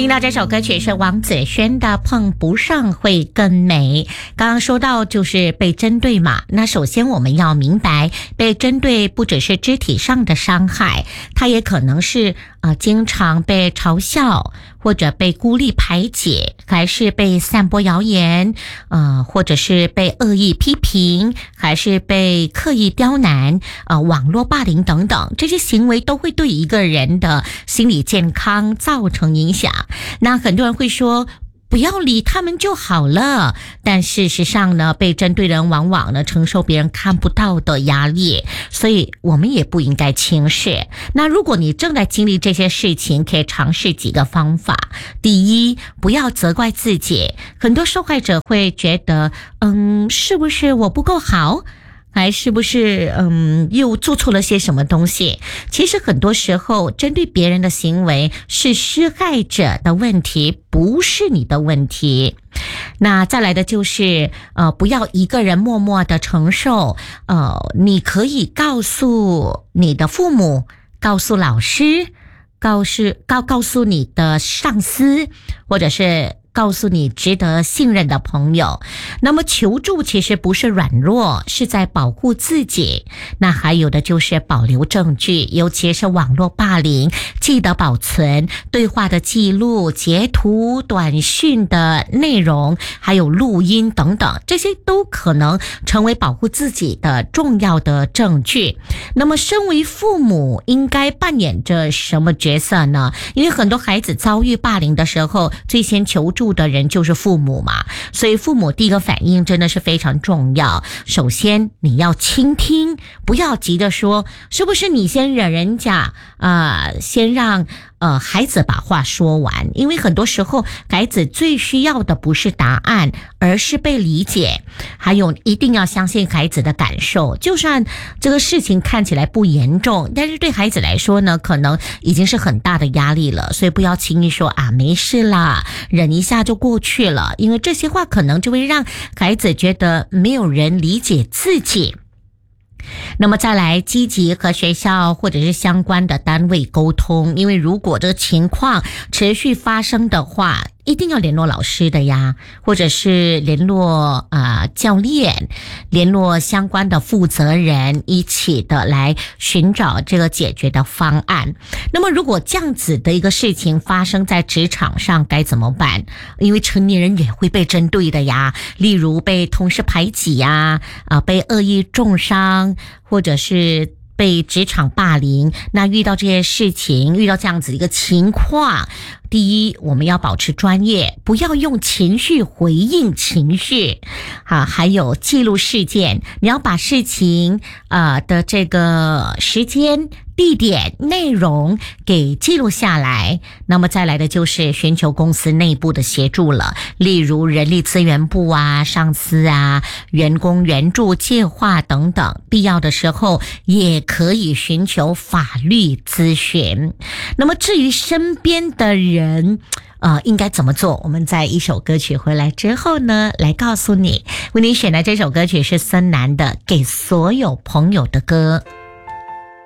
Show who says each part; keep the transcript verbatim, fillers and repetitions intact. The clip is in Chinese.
Speaker 1: 听到这首歌曲是王子轩的《碰不上会更美》。刚刚说到就是被针对嘛，那首先我们要明白，被针对不只是肢体上的伤害，它也可能是呃经常被嘲笑，或者被孤立排解，还是被散播谣言，呃，或者是被恶意批评，还是被刻意刁难，呃，网络霸凌等等，这些行为都会对一个人的心理健康造成影响。那很多人会说，不要理他们就好了，但事实上呢，被针对的人往往呢承受别人看不到的压力，所以我们也不应该轻视。那如果你正在经历这些事情，可以尝试几个方法。第一，不要责怪自己。很多受害者会觉得，嗯，是不是我不够好？还是不是嗯又做错了些什么东西？其实很多时候针对别人的行为是施害者的问题，不是你的问题。那再来的就是呃不要一个人默默的承受，呃你可以告诉你的父母，告诉老师，告诉告告诉你的上司，或者是告诉你值得信任的朋友。那么求助其实不是软弱，是在保护自己。那还有的就是保留证据，尤其是网络霸凌，记得保存对话的记录、截图、短讯的内容，还有录音等等，这些都可能成为保护自己的重要的证据。那么身为父母应该扮演着什么角色呢？因为很多孩子遭遇霸凌的时候，最先求助的人就是父母嘛，所以父母第一个反应真的是非常重要。首先你要倾听，不要急着说是不是你先惹人家，呃，先让呃孩子把话说完，因为很多时候孩子最需要的不是答案，而是被理解。还有一定要相信孩子的感受，就算这个事情看起来不严重，但是对孩子来说呢，可能已经是很大的压力了，所以不要轻易说啊没事啦，忍一下就过去了，因为这些话可能就会让孩子觉得没有人理解自己。那么再来，积极和学校或者是相关的单位沟通，因为如果这个情况持续发生的话，一定要联络老师的呀，或者是联络呃教练，联络相关的负责人，一起的来寻找这个解决的方案。那么如果这样子的一个事情发生在职场上该怎么办？因为成年人也会被针对的呀，例如被同事排挤呀，啊、呃、被恶意重伤，或者是被职场霸凌。那遇到这些事情，遇到这样子的一个情况，第一，我们要保持专业，不要用情绪回应情绪啊，还有记录事件，你要把事情呃的这个时间、地点、内容给记录下来。那么再来的就是寻求公司内部的协助了，例如人力资源部啊、上司啊、员工援助计划等等，必要的时候也可以寻求法律咨询。那么至于身边的人呃，应该怎么做？我们在一首歌曲回来之后呢，来告诉你。为你选的这首歌曲是孙楠的《给所有朋友的歌》。